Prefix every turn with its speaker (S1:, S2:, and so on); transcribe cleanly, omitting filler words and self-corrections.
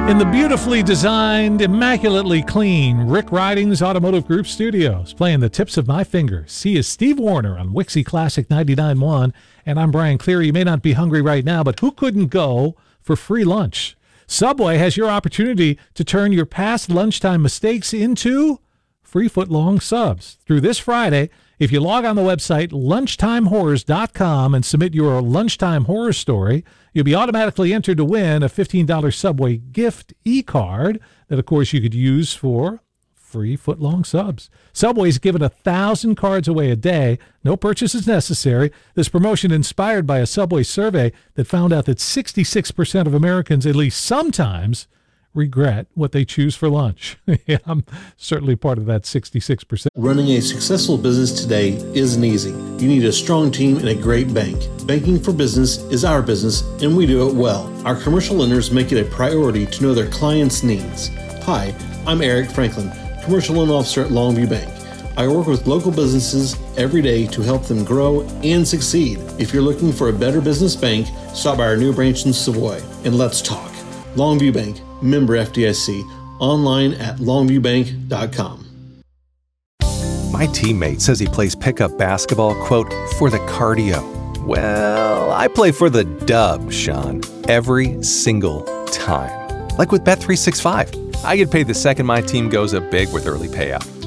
S1: In the beautifully designed, immaculately clean Rick Ridings Automotive Group studios, playing the tips of my fingers, he is Steve Warner on Wixie Classic 99.1, and I'm Brian Cleary. You may not be hungry right now, but who couldn't go for free lunch? Subway has your opportunity to turn your past lunchtime mistakes into free foot-long subs. Through this Friday, if you log on the website lunchtimehorrors.com and submit your lunchtime horror story, you'll be automatically entered to win a $15 Subway gift e-card that, of course, you could use for free foot-long subs. Subway's given 1,000 cards away a day. No purchase is necessary. This promotion inspired by a Subway survey that found out that 66% of Americans, at least sometimes, regret what they choose for lunch. Yeah, I'm certainly part of that 66%.
S2: Running a successful business today isn't easy. You need a strong team and a great bank. Banking for business is our business, and we do it well. Our commercial lenders make it a priority to know their clients' needs. Hi, I'm Eric Franklin, Commercial Loan Officer at Longview Bank. I work with local businesses every day to help them grow and succeed. If you're looking for a better business bank, stop by our new branch in Savoy and let's talk. Longview Bank, member FDIC, online at longviewbank.com.
S3: My teammate says he plays pickup basketball, quote, for the cardio. Well, I play for the dub, Sean, every single time. Like with Bet365. I get paid the second my team goes up big with early payout.